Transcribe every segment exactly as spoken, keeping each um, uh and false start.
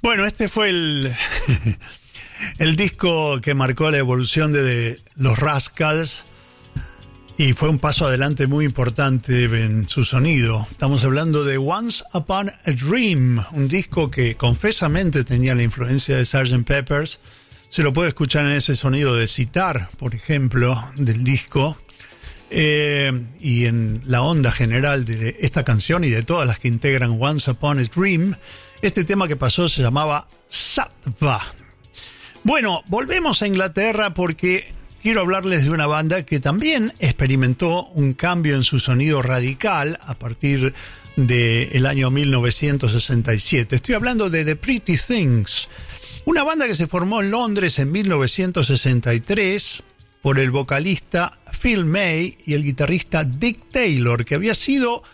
Bueno, este fue el, el disco que marcó la evolución de, de los Rascals y fue un paso adelante muy importante en su sonido. Estamos hablando de Once Upon a Dream, un disco que confesamente tenía la influencia de sergeant Pepper's. Se lo puede escuchar en ese sonido de sitar, por ejemplo, del disco. Eh, y en la onda general de esta canción y de todas las que integran Once Upon a Dream, este tema que pasó se llamaba Sattva. Bueno, volvemos a Inglaterra porque quiero hablarles de una banda que también experimentó un cambio en su sonido radical a partir del año mil novecientos sesenta y siete. Estoy hablando de The Pretty Things, una banda que se formó en Londres en mil novecientos sesenta y tres por el vocalista Phil May y el guitarrista Dick Taylor, que había sido,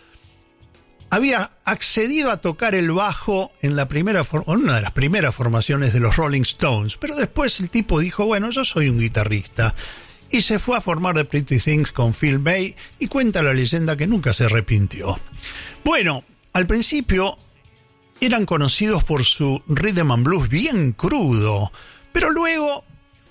había accedido a tocar el bajo en la primera, en una de las primeras formaciones de los Rolling Stones, pero después el tipo dijo, bueno, yo soy un guitarrista, y se fue a formar The Pretty Things con Phil May, y cuenta la leyenda que nunca se arrepintió. Bueno, al principio eran conocidos por su rhythm and blues bien crudo, pero luego,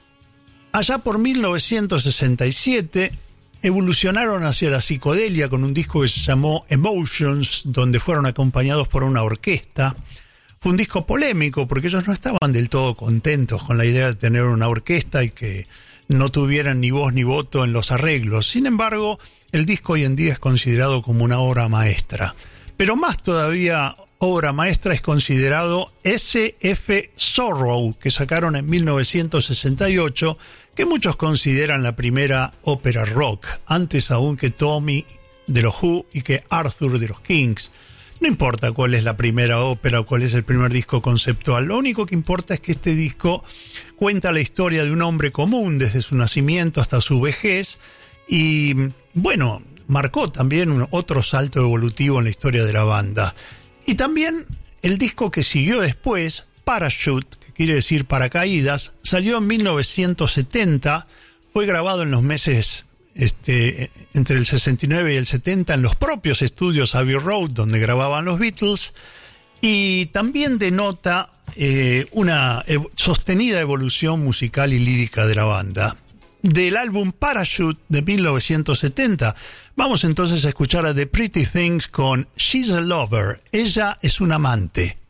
allá por mil novecientos sesenta y siete, evolucionaron hacia la psicodelia con un disco que se llamó Emotions, donde fueron acompañados por una orquesta. Fue un disco polémico porque ellos no estaban del todo contentos con la idea de tener una orquesta y que no tuvieran ni voz ni voto en los arreglos. Sin embargo, el disco hoy en día es considerado como una obra maestra. Pero más todavía obra maestra es considerado S F Sorrow, que sacaron en mil novecientos sesenta y ocho, que muchos consideran la primera ópera rock, antes aún que Tommy de los Who y que Arthur de los Kings. No importa cuál es la primera ópera o cuál es el primer disco conceptual, lo único que importa es que este disco cuenta la historia de un hombre común desde su nacimiento hasta su vejez y, bueno, marcó también un otro salto evolutivo en la historia de la banda. Y también el disco que siguió después, Parachute, que quiere decir paracaídas, salió en mil novecientos setenta, fue grabado en los meses este, entre el sesenta y nueve y el setenta en los propios estudios Abbey Road, donde grababan los Beatles, y también denota eh, una ev- sostenida evolución musical y lírica de la banda. Del álbum Parachute de mil novecientos setenta, vamos entonces a escuchar a The Pretty Things con She's a Lover, ella es un amante.